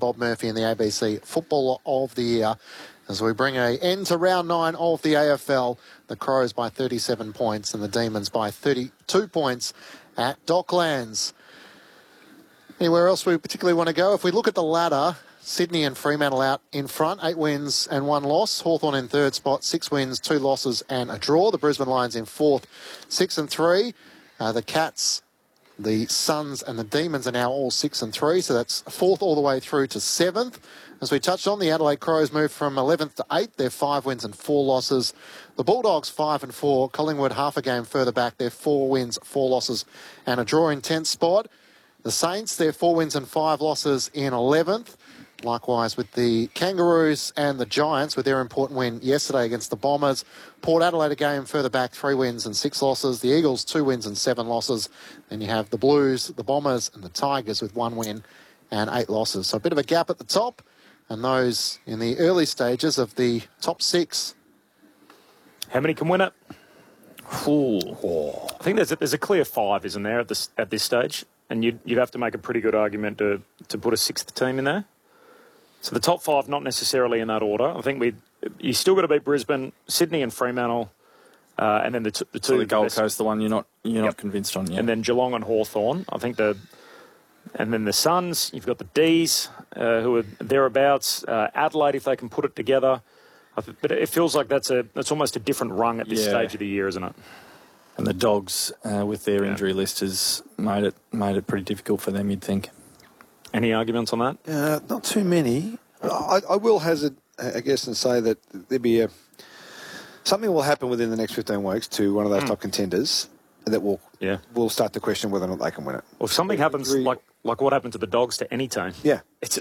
Bob Murphy in the ABC Footballer of the Year. As we bring an end to round 9 of the AFL, the Crows by 37 points and the Demons by 32 points at Docklands. Anywhere else we particularly want to go? If we look at the ladder, Sydney and Fremantle out in front, 8 wins and 1 loss. Hawthorn in third spot, 6 wins, 2 losses and a draw. The Brisbane Lions in fourth, 6 and 3. The Cats, the Suns and the Demons are now all 6 and 3, so that's fourth all the way through to 7th. As we touched on, the Adelaide Crows moved from 11th to 8th. They're 5 wins and 4 losses. The Bulldogs 5 and 4. Collingwood half a game further back. They're 4 wins, 4 losses and a draw in 10th spot. The Saints, they're 4 wins and 5 losses in 11th. Likewise with the Kangaroos and the Giants with their important win yesterday against the Bombers. Port Adelaide a game further back, 3 wins and 6 losses. The Eagles 2 wins and 7 losses. Then you have the Blues, the Bombers and the Tigers with 1 win and 8 losses. So a bit of a gap at the top, and those in the early stages of the top 6. How many can win it? I think there's a clear 5, isn't there, at this stage? And you'd have to make a pretty good argument to put a 6th team in there. So the top 5, not necessarily in that order. I think you still got to beat Brisbane, Sydney and Fremantle, and then the two. So the Gold Coast, the one you're not convinced on yet. And then Geelong and Hawthorn. I think and then the Suns. You've got the D's who are thereabouts. Adelaide, if they can put it together. But it feels like that's almost a different rung at this stage of the year, isn't it? And the Dogs, with their injury list, has made it pretty difficult for them, you'd think. Any arguments on that? Not too many. I will hazard, I guess, and say that there'll be something will happen within the next 15 weeks to one of those top contenders that will start to question whether or not they can win it. Well, if something happens like what happened to the Dogs to any team. Yeah.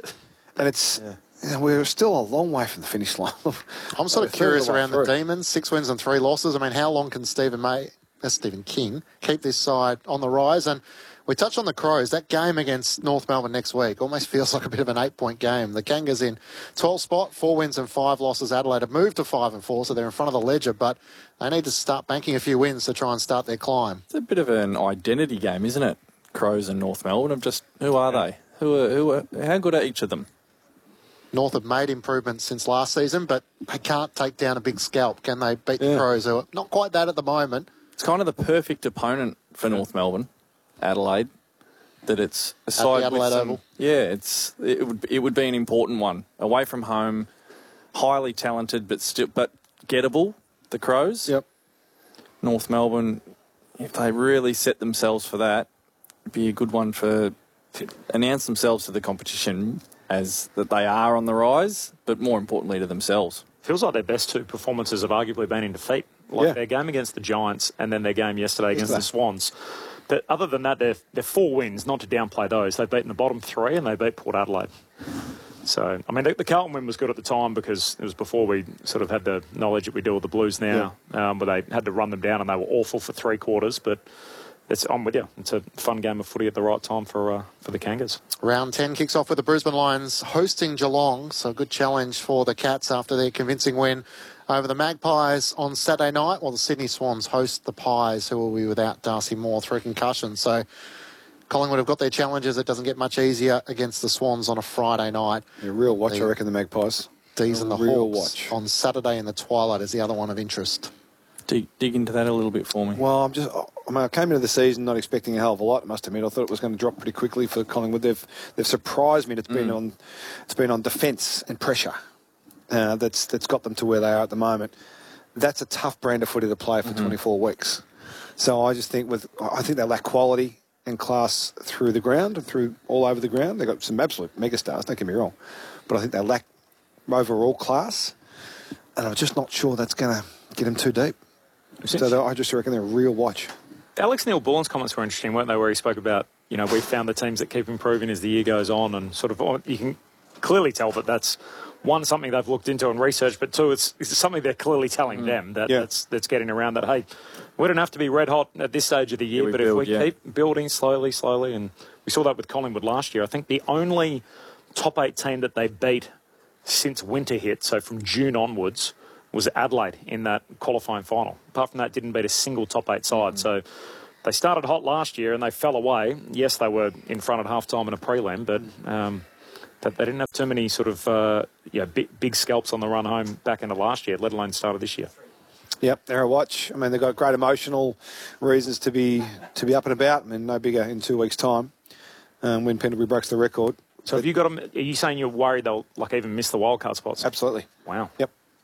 We're still a long way from the finish line. I'm sort of curious around the Demons, 6 wins and 3 losses. I mean, how long can Stephen King keep this side on the rise? And we touched on the Crows. That game against North Melbourne next week almost feels like a bit of an 8-point game. The Kangas in 12th spot, 4 wins and 5 losses. Adelaide have moved to 5 and 4, so they're in front of the ledger, but they need to start banking a few wins to try and start their climb. It's a bit of an identity game, isn't it? Crows and North Melbourne. Who are they? How good are each of them? North have made improvements since last season, but they can't take down a big scalp. Can they beat the Crows, who are not quite that at the moment? It's kind of the perfect opponent for North Melbourne, Adelaide. That it's a side at the Adelaide Oval. Yeah, it would be an important one. Away from home, highly talented but gettable. The Crows. Yep. North Melbourne, if they really set themselves for that, it'd be a good one to announce themselves to the competition as that they are on the rise, but more importantly to themselves. Feels like their best 2 performances have arguably been in defeat. Their game against the Giants and then their game yesterday against the Swans. But other than that, they're 4 wins, not to downplay those. They've beaten the bottom 3 and they beat Port Adelaide. So, I mean, the Carlton win was good at the time because it was before we sort of had the knowledge that we deal with the Blues now, where they had to run them down and they were awful for 3 quarters. But I'm with you. It's a fun game of footy at the right time for the Kangas. Round 10 kicks off with the Brisbane Lions hosting Geelong. So a good challenge for the Cats after their convincing win over the Magpies on Saturday night, while the Sydney Swans host the Pies, who will be without Darcy Moore through concussion. So Collingwood have got their challenges. It doesn't get much easier against the Swans on a Friday night. A real watch, I reckon, the Magpies. D's and the Hawks on Saturday in the twilight is the other one of interest. Dig into that a little bit for me. Well, I came into the season not expecting a hell of a lot, I must admit. I thought it was going to drop pretty quickly for Collingwood. They've surprised me. It's been on defence and pressure. That's got them to where they are at the moment. That's a tough brand of footy to play for 24 weeks. So I just think they lack quality and class through the ground and through all over the ground. They've got some absolute megastars, don't get me wrong. But I think they lack overall class. And I'm just not sure that's going to get them too deep. So I just reckon they're a real watch. Alex Neil-Bullen's comments were interesting, weren't they, where he spoke about, we found the teams that keep improving as the year goes on, and sort of you can clearly tell that that's, one, something they've looked into and researched, but 2, it's something they're clearly telling them that's getting around that, hey, we don't have to be red hot at this stage of the year, but if we keep building slowly, and we saw that with Collingwood last year. I think the only top 8 team that they beat since winter hit, so from June onwards, was Adelaide in that qualifying final. Apart from that, didn't beat a single top 8 side. So they started hot last year and they fell away. Yes, they were in front at half-time in a prelim, but They didn't have too many sort of big scalps on the run home back into last year, let alone start of this year. Yep, they're a watch. I mean, they've got great emotional reasons to be up and about. I mean, no bigger in 2 weeks' time when Pendlebury breaks the record. So have you got them? Are you saying you're worried they'll even miss the wildcard spots? Absolutely. Wow.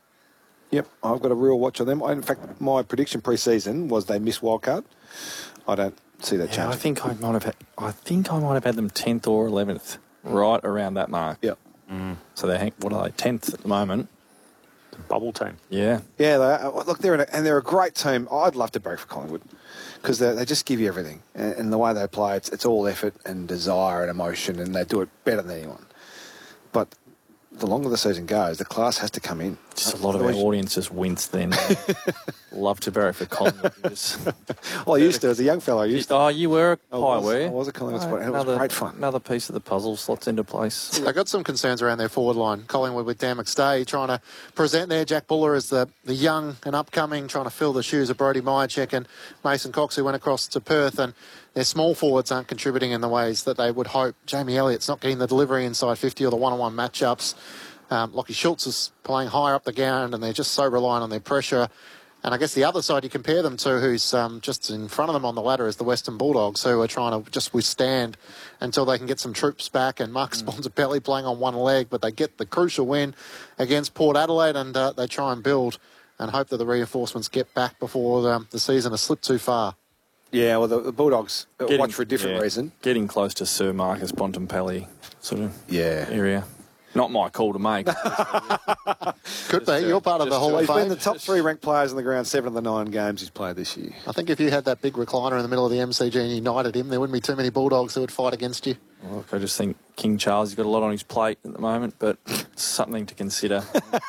Yep, I've got a real watch on them. In fact, my prediction pre-season was they miss wildcard. I don't see that change. I think I might have had them 10th or 11th, right around that mark. Yep. So what are they? 10th at the moment. Bubble team. Yeah. Yeah, look, they're a great team. I'd love to break for Collingwood because they just give you everything. And the way they play, it's all effort and desire and emotion, and they do it better than anyone. But the longer the season goes, the class has to come in. Just a lot of our audience just winced then. Love to barrack for Collingwood. Well, I used to as a young fellow. You were a pie, were you? I was a Collingwood supporter, and it was great fun. Another piece of the puzzle slots into place. They've got some concerns around their forward line. Collingwood with Dan McStay trying to present there. Jack Buller as the young and upcoming, trying to fill the shoes of Brodie Myercheck and Mason Cox, who went across to Perth, and their small forwards aren't contributing in the ways that they would hope. Jamie Elliott's not getting the delivery inside 50 or the one-on-one matchups. Lockie Schultz is playing higher up the ground, and they're just so reliant on their pressure. And I guess the other side you compare them to, who's just in front of them on the ladder, is the Western Bulldogs, who are trying to just withstand until they can get some troops back. And Marcus Bontempelli playing on one leg, but they get the crucial win against Port Adelaide, and they try and build and hope that the reinforcements get back before the season has slipped too far. Yeah, well, the Bulldogs watch for a different reason. Getting close to Sir Marcus Bontempelli sort of area. Not my call to make. Could be. You're part of the Hall of He's Fame. been the top 3 ranked players in the ground 7 of the 9 games he's played this year. I think if you had that big recliner in the middle of the MCG and united him, there wouldn't be too many Bulldogs who would fight against you. Well, look, I just think King Charles has got a lot on his plate at the moment, but it's something to consider.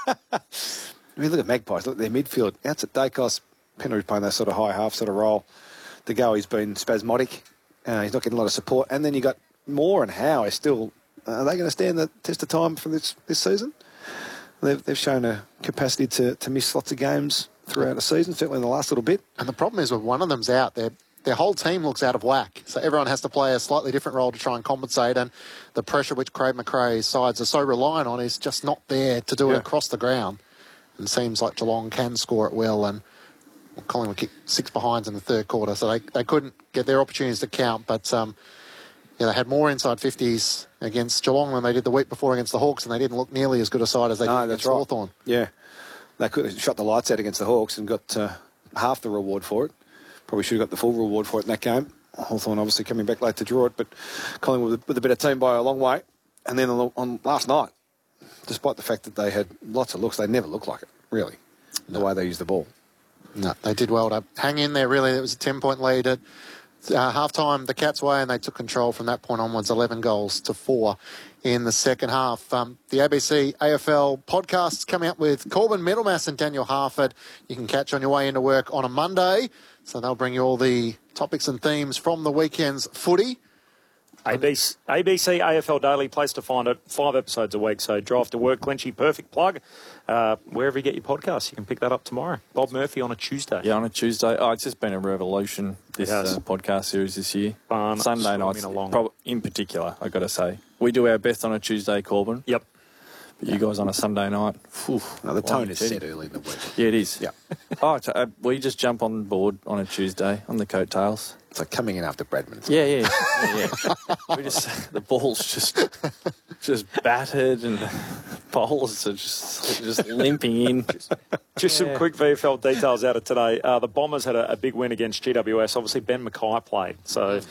If you look at Magpies, look at their midfield. Out at Dacos, Penrith playing that sort of high half sort of role. The go, he's been spasmodic. He's not getting a lot of support. And then you got Moore and Howe is still... Are they going to stand the test of time for this season? They've shown a capacity to miss lots of games throughout the season, certainly in the last little bit. And the problem is when one of them's out, their whole team looks out of whack. So everyone has to play a slightly different role to try and compensate, and the pressure which Craig McRae's sides are so reliant on is just not there to do it across the ground. And it seems like Geelong can score it well, and Collingwood kicked 6 behinds in the third quarter, so they couldn't get their opportunities to count, but... they had more inside 50s against Geelong than they did the week before against the Hawks, and they didn't look nearly as good a side as they did against Hawthorn. Yeah, they could have shot the lights out against the Hawks and got half the reward for it. Probably should have got the full reward for it in that game. Hawthorn obviously coming back late to draw it, but Collingwood with a better team by a long way. And then on last night, despite the fact that they had lots of looks, they never looked like it, really, the way they used the ball. No, they did well to hang in there, really. It was a 10-point lead at half-time the Cats' way, and they took control from that point onwards, 11 goals to 4 in the second half. The ABC AFL podcasts coming up with Corbin Middlemass and Daniel Harford. You can catch on your way into work on a Monday, so they'll bring you all the topics and themes from the weekend's footy. ABC AFL Daily, place to find it, 5 episodes a week, so drive to work, Clinchy, perfect plug. Wherever you get your podcasts, you can pick that up tomorrow. Bob Murphy on a Tuesday. Yeah, on a Tuesday. Oh, it's just been a revolution, this podcast series this year. Fun. Sunday nights, in particular, I've got to say. We do our best on a Tuesday, Corbin. Yep. But you guys on a Sunday night. No, the tone is set early in the week. Yeah, it is. Yeah. We just jump on board on a Tuesday on the coattails. It's like coming in after Bradman. Yeah. We just the ball's just battered, and the bowlers are just limping in. Just some quick VFL details out of today. The Bombers had a big win against GWS. Obviously, Ben Mackay played, so